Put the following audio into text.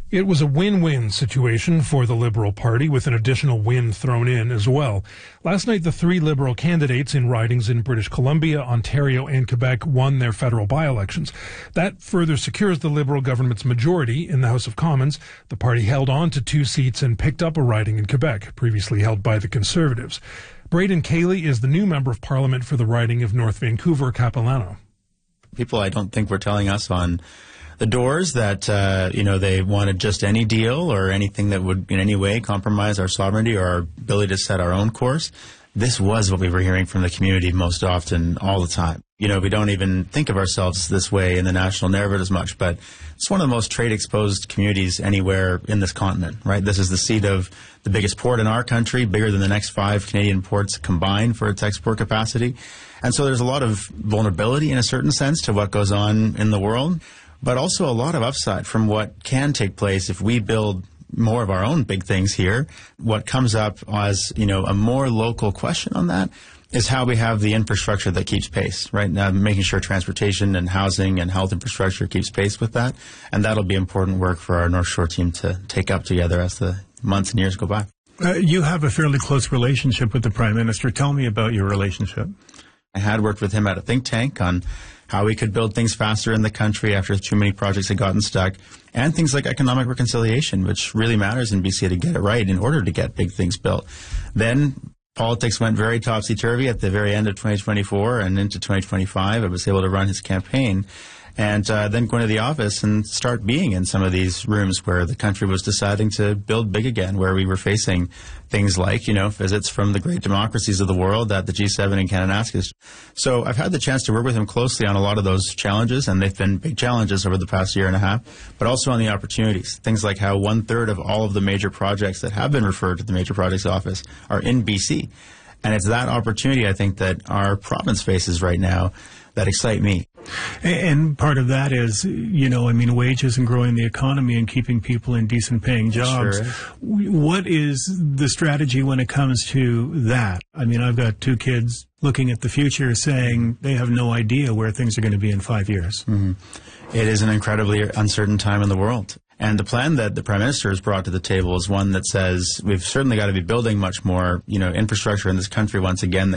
It was a win-win situation for the Liberal Party, with an additional win thrown in as well. Last night, the three Liberal candidates in ridings in British Columbia, Ontario, and Quebec won their federal by-elections. That further secures the Liberal government's majority in the House of Commons. The party held on to 2 seats and picked up a riding in Quebec, previously held by the Conservatives. Braden Cayley is the new Member of Parliament for the riding of North Vancouver-Capilano. People, I don't think, were telling us on the doors that, they wanted just any deal or anything that would in any way compromise our sovereignty or our ability to set our own course. This was what we were hearing from the community most often, all the time. We don't even think of ourselves this way in the national narrative as much, but it's one of the most trade-exposed communities anywhere in this continent, right? This is the seat of the biggest port in our country, bigger than the next 5 Canadian ports combined for its export capacity. And so there's a lot of vulnerability in a certain sense to what goes on in the world, but also a lot of upside from what can take place if we build more of our own big things here. What comes up as, a more local question on that is how we have the infrastructure that keeps pace, right? Making sure transportation and housing and health infrastructure keeps pace with that. And that'll be important work for our North Shore team to take up together as the months and years go by. You have a fairly close relationship with the Prime Minister. Tell me about your relationship. I had worked with him at a think tank on how we could build things faster in the country after too many projects had gotten stuck, and things like economic reconciliation, which really matters in BC to get it right in order to get big things built. Then politics went very topsy-turvy at the very end of 2024 and into 2025. I was able to run his campaign and then go into the office and start being in some of these rooms where the country was deciding to build big again, where we were facing things like, visits from the great democracies of the world at the G7 in Kananaskis. So I've had the chance to work with him closely on a lot of those challenges, and they've been big challenges over the past year and a half, but also on the opportunities. Things like how 1/3 of all of the major projects that have been referred to the Major Projects Office are in BC. And it's that opportunity, I think, that our province faces right now that excite me. And part of that is, wages and growing the economy and keeping people in decent paying jobs. Sure. What is the strategy when it comes to that? I've got 2 kids looking at the future saying they have no idea where things are going to be in 5 years. Mm-hmm. It is an incredibly uncertain time in the world. And the plan that the Prime Minister has brought to the table is one that says we've certainly got to be building much more, infrastructure in this country once again that